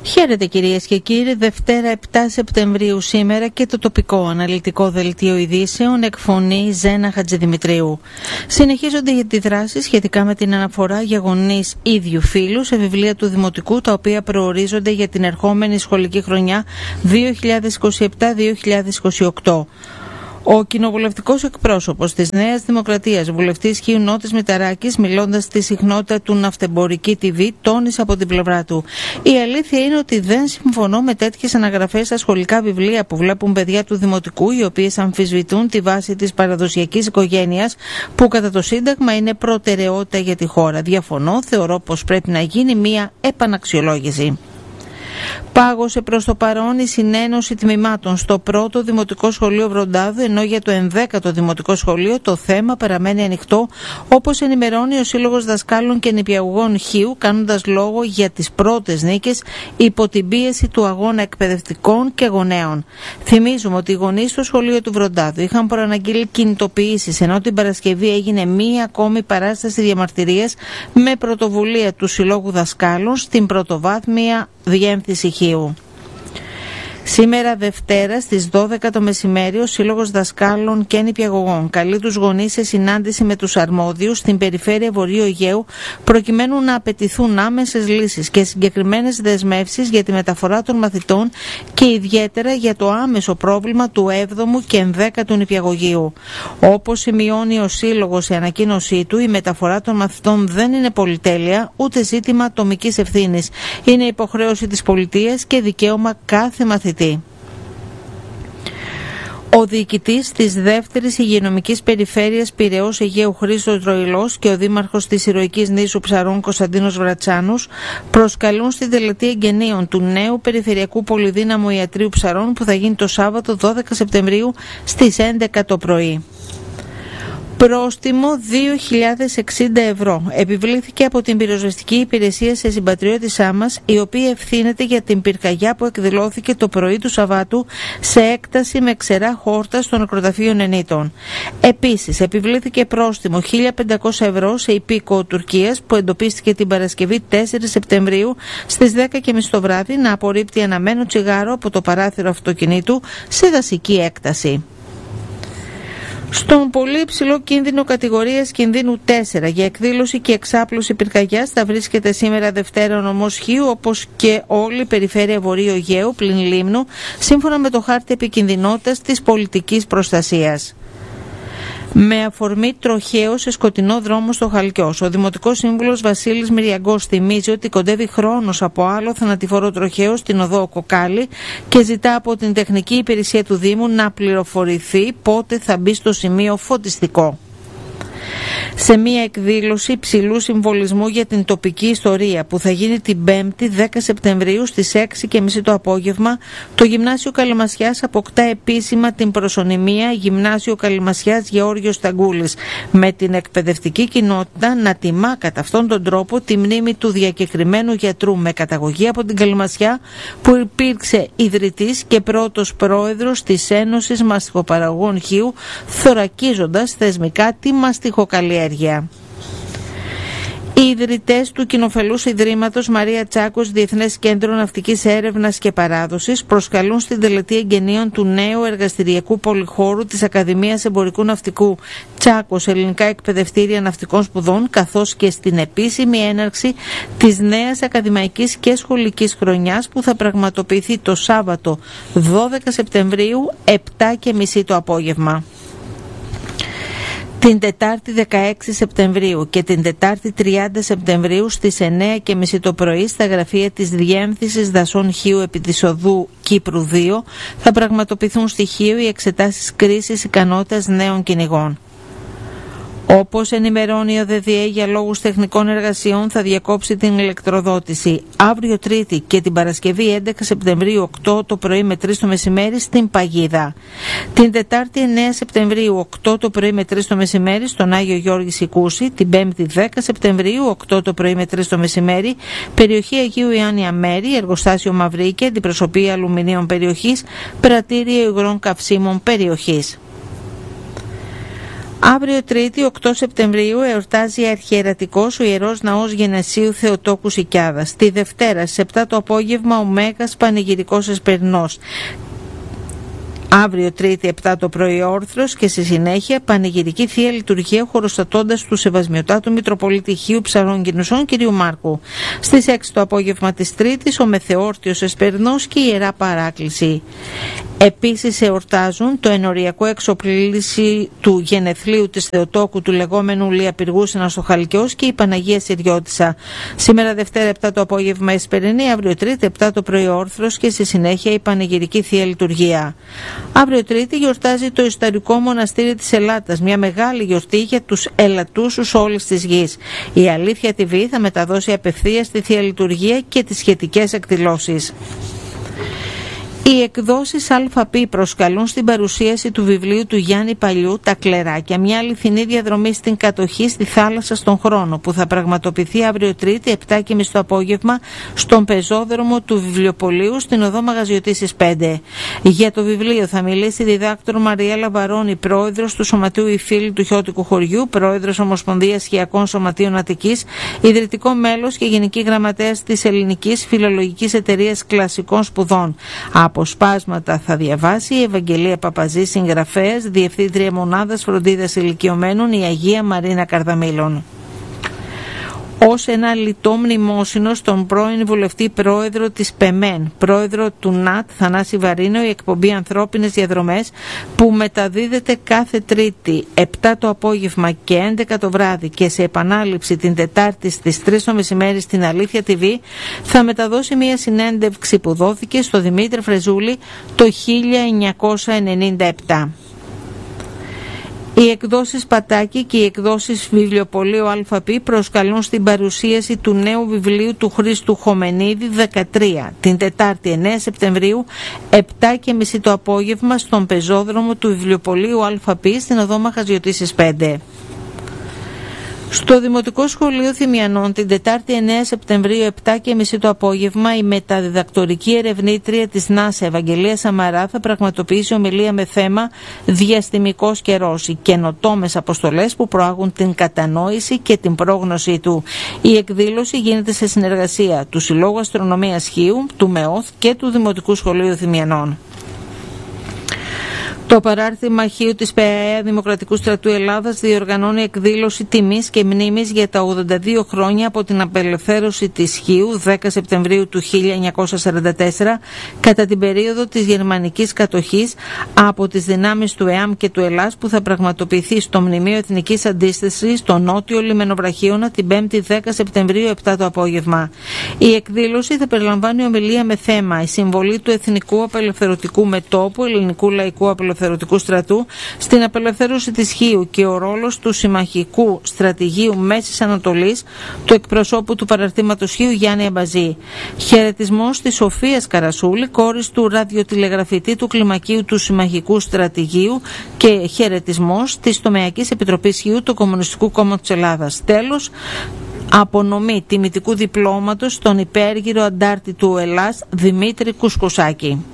Χαίρετε κυρίες και κύριοι, Δευτέρα 7 Σεπτεμβρίου σήμερα και το τοπικό αναλυτικό δελτίο ειδήσεων εκφωνεί Ζένα Χατζηδημητρίου. Συνεχίζονται οι αντιδράσεις σχετικά με την αναφορά για γονείς ίδιου φύλου σε βιβλία του Δημοτικού, τα οποία προορίζονται για την ερχόμενη σχολική χρονιά 2027-2028. Ο κοινοβουλευτικός εκπρόσωπος της Νέας Δημοκρατίας, βουλευτής Χίου Νότης Μηταράκης, μιλώντας στη συχνότητα του Ναυτεμπορική TV, τόνισε από την πλευρά του: «Η αλήθεια είναι ότι δεν συμφωνώ με τέτοιες αναγραφές στα σχολικά βιβλία που βλέπουν παιδιά του Δημοτικού, οι οποίες αμφισβητούν τη βάση της παραδοσιακής οικογένειας, που κατά το Σύνταγμα είναι προτεραιότητα για τη χώρα. Διαφωνώ, θεωρώ πως πρέπει να γίνει μία επαναξιολόγηση». Πάγωσε προς το παρόν η συνένωση τμήματων στο πρώτο Δημοτικό Σχολείο Βροντάδου, ενώ για το 11ο Δημοτικό Σχολείο το θέμα παραμένει ανοιχτό, όπως ενημερώνει ο Σύλλογος Δασκάλων και Νηπιαγωγών Χίου, κάνοντας λόγο για τις πρώτες νίκες υπό την πίεση του αγώνα εκπαιδευτικών και γονέων. Θυμίζουμε ότι οι γονείς στο σχολείο του Βροντάδου είχαν προαναγγείλει κινητοποιήσεις, ενώ την Παρασκευή έγινε μία ακόμη παράσταση διαμαρτυρίας με πρωτοβουλία του Συλλόγου Δασκάλων στην πρωτοβάθμια διεύθυνση Χίου. Σήμερα Δευτέρα στις 12 το μεσημέρι ο Σύλλογος Δασκάλων και Νηπιαγωγών καλεί τους γονείς σε συνάντηση με τους αρμόδιους στην περιφέρεια Βορείου Αιγαίου, προκειμένου να απαιτηθούν άμεσες λύσεις και συγκεκριμένες δεσμεύσεις για τη μεταφορά των μαθητών και ιδιαίτερα για το άμεσο πρόβλημα του 7ου και 11ου νηπιαγωγείου. Όπως σημειώνει ο Σύλλογος σε ανακοίνωσή του, η μεταφορά των μαθητών δεν είναι πολυτέλεια ούτε ζήτημα ατομικής ευθύνης. Είναι υποχρέωση της πολιτείας και δικαίωμα κάθε μαθητή. Ο διοικητής της δεύτερης υγειονομικής περιφέρειας Πειραιώς Αιγαίου Χρήστος Ροηλός και ο δήμαρχος της ηρωικής νήσου Ψαρών Κωνσταντίνος Βρατσάνους προσκαλούν στην τελετή εγγενείων του νέου περιφερειακού πολυδύναμου ιατρείου Ψαρών, που θα γίνει το Σάββατο 12 Σεπτεμβρίου στις 11 το πρωί. Πρόστιμο 2.060 ευρώ επιβλήθηκε από την πυροσβεστική υπηρεσία σε συμπατριώτησά μας, η οποία ευθύνεται για την πυρκαγιά που εκδηλώθηκε το πρωί του Σαββάτου σε έκταση με ξερά χόρτα στο νεκροταφείο Νενήτων. Επίσης, επιβλήθηκε πρόστιμο 1.500 ευρώ σε υπήκοο Τουρκίας, που εντοπίστηκε την Παρασκευή 4 Σεπτεμβρίου στις 10.30 το βράδυ να απορρίπτει αναμένο τσιγάρο από το παράθυρο αυτοκινήτου σε δασική έκταση. Στον πολύ υψηλό κίνδυνο κατηγορίας κινδύνου 4 για εκδήλωση και εξάπλωση πυρκαγιάς θα βρίσκεται σήμερα Δευτέρα ο νομός Χίου, όπως και όλη η περιφέρεια Βορείου Αιγαίου πλην Λίμνου, σύμφωνα με το χάρτη επικινδυνότητας της πολιτικής προστασίας. Με αφορμή τροχαίο σε σκοτεινό δρόμο στο Χαλκιός, ο Δημοτικός Σύμβουλος Βασίλης Μυριαγκός θυμίζει ότι κοντεύει χρόνος από άλλο θανατηφόρο τροχαίο στην οδό Κοκάλη και ζητά από την τεχνική υπηρεσία του Δήμου να πληροφορηθεί πότε θα μπει στο σημείο φωτιστικό. Σε μια εκδήλωση υψηλού συμβολισμού για την τοπική ιστορία που θα γίνει την 5η 10 Σεπτεμβρίου στις 6.30 το απόγευμα, το Γυμνάσιο Καλαμασιάς αποκτά επίσημα την προσωνυμία Γυμνάσιο Καλαμασιάς Γεώργιος Σταγκούλης, με την εκπαιδευτική κοινότητα να τιμά κατά αυτόν τον τρόπο τη μνήμη του διακεκριμένου γιατρού με καταγωγή από την Καλαμασιά, που υπήρξε ιδρυτής και πρώτος πρόεδρος της Ένωσης Μαστιχοπαραγωγών Χίου, θωρακίζοντας θεσμικά τη μαστιχοκαλλιέργεια. Οι ιδρυτές του κοινοφελούς Ιδρύματος Μαρία Τσάκος Διεθνές Κέντρο Ναυτικής Έρευνας και Παράδοσης προσκαλούν στην τελετή εγγενείων του νέου εργαστηριακού πολυχώρου της Ακαδημίας Εμπορικού Ναυτικού Τσάκος Ελληνικά Εκπαιδευτήρια Ναυτικών Σπουδών, καθώς και στην επίσημη έναρξη της νέας ακαδημαϊκής και σχολικής χρονιάς, που θα πραγματοποιηθεί το Σάββατο 12 Σεπτεμβρίου 7.30 το απόγευμα. Την Τετάρτη 16 Σεπτεμβρίου και την Τετάρτη 30 Σεπτεμβρίου στις 9.30 το πρωί στα γραφεία της Διεύθυνσης Δασών Χίου επί της οδού Κύπρου 2 θα πραγματοποιηθούν στη Χίου οι εξετάσεις κρίσης ικανότητας νέων κυνηγών. Όπως ενημερώνει ο ΔΔΕ, για λόγους τεχνικών εργασιών θα διακόψει την ηλεκτροδότηση αύριο Τρίτη και την Παρασκευή 11 Σεπτεμβρίου 8 το πρωί με 3 το μεσημέρι στην Παγίδα. Την Τετάρτη 9 Σεπτεμβρίου 8 το πρωί με 3 το μεσημέρι στον Άγιο Γιώργη Σικούση. Την Πέμπτη 10 Σεπτεμβρίου 8 το πρωί με 3 το μεσημέρι περιοχή Αγίου Ιωάννη Αμέρη, εργοστάσιο Μαυρίκη, αντιπροσωπεία αλουμινίων περιοχής, πρατήριο υγρών καυσίμων περιοχής. Αύριο Τρίτη, 8 Σεπτεμβρίου, εορτάζει Αρχιερατικός ο Ιερός Ναός Γενεσίου Θεοτόκου Σικιάδας. Τη Δευτέρα, στις 7 το απόγευμα, ο Μέγας Πανηγυρικός Εσπερινός. Αύριο Τρίτη 7 το πρωί όρθρος και στη συνέχεια πανηγυρική Θεία Λειτουργία χωροστατώντας του Σεβασμιωτάτου Μητροπολίτη Χίου Ψαρών Κινουσών κ. Μάρκου. Στις 6 το απόγευμα της Τρίτης ο Μεθεόρτιος Εσπερινός και η Ιερά Παράκληση. Επίσης εορτάζουν το ενοριακό εξοπλίση του γενεθλίου της Θεοτόκου του λεγόμενου Λιαπυργούσαινα στο Χαλκιός και η Παναγία Συριώτισσα. Σήμερα Δευτέρα 7 το απόγευμα Εσπερινή, αύριο Τρίτη 7 το πρωί όρθρος και στη συνέχεια η πανηγυρική Θεία Λειτουργία. Αύριο Τρίτη γιορτάζει το ιστορικό μοναστήρι της Ελλάτας, μια μεγάλη γιορτή για τους ελαττούσους όλης της γης. Η Αλήθεια TV θα μεταδώσει απευθείας τη Θεία Λειτουργία και τις σχετικές εκδηλώσεις. Οι εκδόσεις ΑΠ προσκαλούν στην παρουσίαση του βιβλίου του Γιάννη Παλιού «Τα Κλεράκια», μια αληθινή διαδρομή στην κατοχή στη θάλασσα στον χρόνο, που θα πραγματοποιηθεί αύριο Τρίτη 7.30 το απόγευμα στον πεζόδρομο του Βιβλιοπωλείου στην οδό Μαγαζιωτήσης 5. Για το βιβλίο θα μιλήσει η διδάκτορ Μαριέλα Βαρώνη, πρόεδρος του Σωματείου Οι Φίλοι του Χιώτικου Χωριού, πρόεδρος Ομοσπονδίας Χιακών Σωματείων Αττικής, ιδρυτικό μέλος και γενική γραμματέας της Ελληνικής Φιλολογικής Εταιρείας Κλασικών Σπουδών. Αποσπάσματα θα διαβάσει η Ευαγγελία Παπαζή, συγγραφέας, Διευθύντρια Μονάδας Φροντίδας Ηλικιωμένων, η Αγία Μαρίνα Καρδαμήλων. Ως ένα λιτό μνημόσυνο στον πρώην βουλευτή πρόεδρο της ΠΕΜΕΝ, πρόεδρο του ΝΑΤ Θανάση Βαρίνο, η εκπομπή Ανθρώπινες Διαδρομές που μεταδίδεται κάθε Τρίτη 7 το απόγευμα και 11 το βράδυ και σε επανάληψη την Τετάρτη στις 3 το μεσημέρι στην Αλήθεια TV, θα μεταδώσει μια συνέντευξη που δόθηκε στο Δημήτρη Φρεζούλη το 1997. Οι εκδόσεις Πατάκη και οι εκδόσεις Βιβλιοπωλείου ΑΠ προσκαλούν στην παρουσίαση του νέου βιβλίου του Χρήστου Χομενίδη 13 την Τετάρτη 9 Σεπτεμβρίου 7.30 το απόγευμα στον πεζόδρομο του Βιβλιοπωλείου ΑΠ στην οδό Μαχαζιωτήσης 5. Στο Δημοτικό Σχολείο Θυμιανών την Τετάρτη 9 Σεπτεμβρίου 7.30 το απόγευμα η μεταδιδακτορική ερευνήτρια της ΝΑΣΑ Ευαγγελία Σαμαρά θα πραγματοποιήσει ομιλία με θέμα «Διαστημικός καιρός, οι καινοτόμες αποστολές που προάγουν την κατανόηση και την πρόγνωσή του». Η εκδήλωση γίνεται σε συνεργασία του Συλλόγου Αστρονομίας Χίου, του ΜΕΟΘ και του Δημοτικού Σχολείου Θυμιανών. Το παράρτημα Χίου της ΠΑΕ Δημοκρατικού Στρατού Ελλάδας διοργανώνει εκδήλωση τιμής και μνήμης για τα 82 χρόνια από την απελευθέρωση της Χίου 10 Σεπτεμβρίου του 1944 κατά την περίοδο της γερμανικής κατοχής από τις δυνάμεις του ΕΑΜ και του Ελλάς, που θα πραγματοποιηθεί στο Μνημείο Εθνικής Αντίστασης στο Νότιο Λιμενοβραχίωνα την 5η 10 Σεπτεμβρίου 7 το απόγευμα. Η εκδήλωση θα περιλαμβάνει ομιλία με θέμα «Η συμβολή του Εθνικού Απελευθερωτικού Μετώπου Ελληνικού Λαϊκού Απελευθερωτικού Στρατού στην απελευθέρωση της Χίου και ο ρόλος του Συμμαχικού Στρατηγείου Μέσης Ανατολής του εκπροσώπου του παραρτήματος Χίου Γιάννη Αμπαζή. Χαιρετισμός της Σοφίας Καρασούλη, κόρης του ραδιοτηλεγραφητή του Κλιμακίου του Συμμαχικού Στρατηγείου, και χαιρετισμός της Τομεακής Επιτροπής Χίου του Κομμουνιστικού Κόμματος Ελλάδας. Τέλος, απονομή τιμητικού διπλώματος στον υπέργυρο αντάρτη του Ελλάς Δημήτρη Κουσκουσάκη.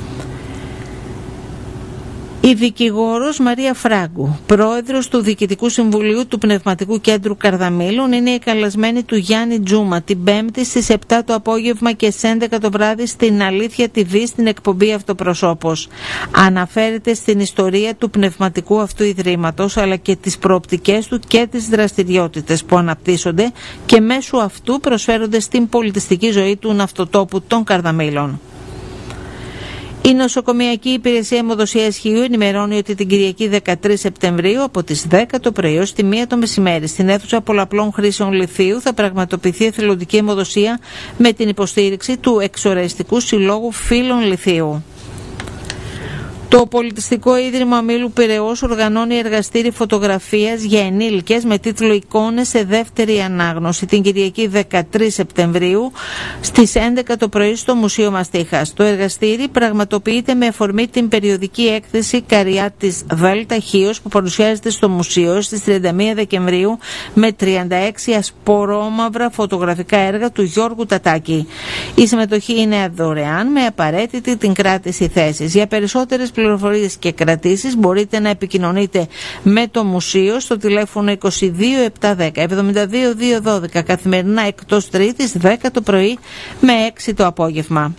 Η δικηγόρος Μαρία Φράγκου, πρόεδρος του Διοικητικού Συμβουλίου του Πνευματικού Κέντρου Καρδαμήλων, είναι η καλεσμένη του Γιάννη Τζούμα την Πέμπτη στις 7 το απόγευμα και στις 11 το βράδυ στην Αλήθεια TV στην εκπομπή Αυτοπροσώπος. Αναφέρεται στην ιστορία του πνευματικού αυτού ιδρύματος, αλλά και τις προοπτικές του και τις δραστηριότητες που αναπτύσσονται και μέσω αυτού προσφέρονται στην πολιτιστική ζωή του ναυτοτόπου των Καρδαμήλων. Η Νοσοκομιακή Υπηρεσία Αιμοδοσίας Χίου ενημερώνει ότι την Κυριακή 13 Σεπτεμβρίου από τις 10 το πρωί ως τη 1 το μεσημέρι στην αίθουσα πολλαπλών χρήσεων λιθίου θα πραγματοποιηθεί εθελοντική αιμοδοσία με την υποστήριξη του Εξοραϊστικού Συλλόγου Φίλων Λιθίου. Το Πολιτιστικό Ίδρυμα Ομίλου Πειραιώς οργανώνει εργαστήρι φωτογραφίας για ενήλικες με τίτλο «Εικόνες σε δεύτερη ανάγνωση» την Κυριακή 13 Σεπτεμβρίου στις 11 το πρωί στο Μουσείο Μαστίχας. Το εργαστήρι πραγματοποιείται με αφορμή την περιοδική έκθεση «Καριά της Δέλτα Χίος» που παρουσιάζεται στο Μουσείο στις 31 Δεκεμβρίου με 36 ασπορόμαυρα φωτογραφικά έργα του Γιώργου Τατάκη. Η συμμετοχή είναι δωρεάν με απαραίτητη την κράτηση θέσης. Για περισσότερες πληροφορίες πληροφορίες και κρατήσεις μπορείτε να επικοινωνείτε με το Μουσείο στο τηλέφωνο 22 710 72 212 καθημερινά εκτός Τρίτης 10 το πρωί με 6 το απόγευμα.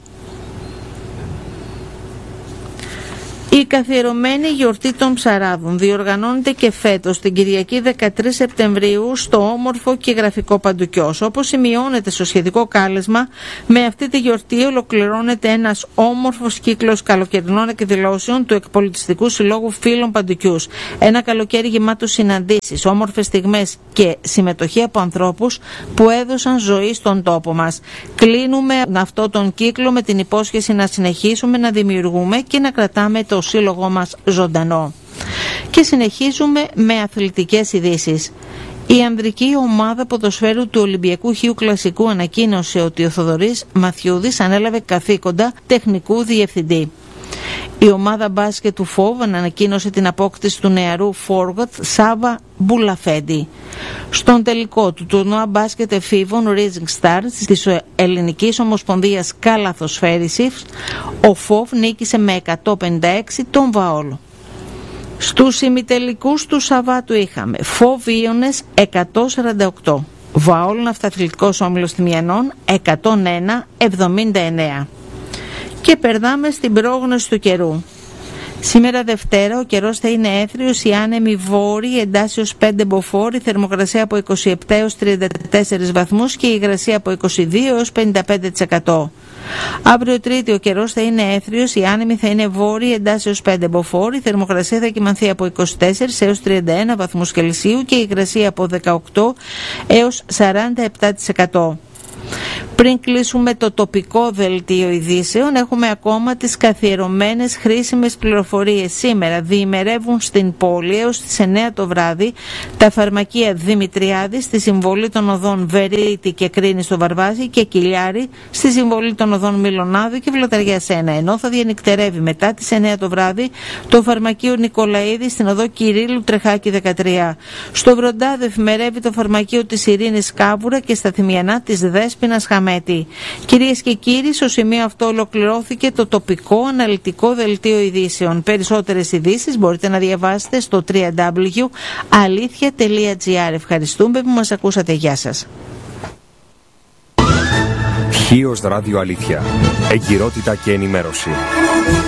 Η καθιερωμένη γιορτή των ψαράδων διοργανώνεται και φέτος την Κυριακή 13 Σεπτεμβρίου στο όμορφο και γραφικό Παντουκιός. Όπως σημειώνεται στο σχετικό κάλεσμα, με αυτή τη γιορτή ολοκληρώνεται ένας όμορφος κύκλος καλοκαιρινών εκδηλώσεων του Εκπολιτιστικού Συλλόγου Φίλων Παντουκιούς. Ένα καλοκαίρι γεμάτο συναντήσεις, όμορφες στιγμές και συμμετοχή από ανθρώπους που έδωσαν ζωή στον τόπο μας. Κλείνουμε αυτό τον κύκλο με την υπόσχεση να συνεχίσουμε να δημιουργούμε και να κρατάμε το σύλλογό μας ζωντανό. Και συνεχίζουμε με αθλητικές ειδήσεις. Η ανδρική ομάδα ποδοσφαίρου του Ολυμπιακού Χίου Κλασικού ανακοίνωσε ότι ο Θοδωρής Μαθιούδης ανέλαβε καθήκοντα τεχνικού διευθυντή. Η ομάδα μπάσκετ του ΦΟΒ ανακοίνωσε την απόκτηση του νεαρού forward Σάβα Μπουλαφέντη. Στον τελικό του τουρνουά μπάσκετ εφήβων Rising Stars της Ελληνικής Ομοσπονδίας Καλαθοσφαίρισης, ο ΦΟΒ νίκησε με 156 τον Βαόλο. Στους ημιτελικούς του Σαββάτου είχαμε ΦΟΒ Ίωνες 148, Βαόλο Ναυταθλητικός Όμιλος Τιμιανών 101-79. Και περνάμε στην πρόγνωση του καιρού. Σήμερα Δευτέρα ο καιρός θα είναι έθριος, η άνεμη βόρειη εντάσσεως 5 μποφόρ, η θερμοκρασία από 27 έως 34 βαθμούς και η υγρασία από 22 έως 55%. Αύριο Τρίτη ο καιρός θα είναι έθριος, η άνεμη θα είναι βόρειη εντάσσεως 5 μποφόρ, η θερμοκρασία θα κυμανθεί από 24 έως 31 βαθμούς Κελσίου και η υγρασία από 18 έως 47%. Πριν κλείσουμε το τοπικό δελτίο ειδήσεων, έχουμε ακόμα τις καθιερωμένες χρήσιμες πληροφορίες. Σήμερα διημερεύουν στην πόλη έως τις 9 το βράδυ τα φαρμακεία Δημητριάδη στη συμβολή των οδών Βερίτη και Κρίνη στο Βαρβάζι και Κιλιάρη στη συμβολή των οδών Μιλονάδου και Βλαταριάς 1. Ενώ θα διανυκτερεύει μετά τις 9 το βράδυ το φαρμακείο Νικολαίδη στην οδό Κυρίλου Τρεχάκη 13. Στο Βροντάδο εφημερεύει το φαρμακείο της Ειρήνης Κάβουρα και στα Θυμιανά της Δέσποινας Χαμέτη. Κυρίες και κύριοι, στο σημείο αυτό ολοκληρώθηκε το τοπικό αναλυτικό δελτίο ειδήσεων. Περισσότερες ειδήσεις μπορείτε να διαβάσετε στο www.alithia.gr. Ευχαριστούμε που μας ακούσατε. Γεια σας. Χίος Ράδιο Αλήθεια. Εγκυρότητα και ενημέρωση.